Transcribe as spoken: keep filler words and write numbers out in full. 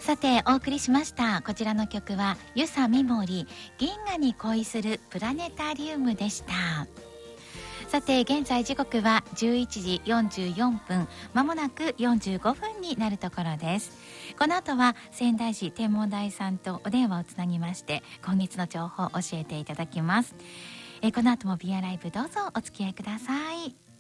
さてお送りしましたこちらの曲は遊佐美森銀河に恋するプラネタリウムでした。さて現在時刻はじゅういちじよんじゅうよんぷん、まもなくよんじゅうごふんになるところです。この後は仙台市天文台さんとお電話をつなぎまして今月の情報を教えていただきます。えこの後も ビーアール ライブどうぞお付き合いください。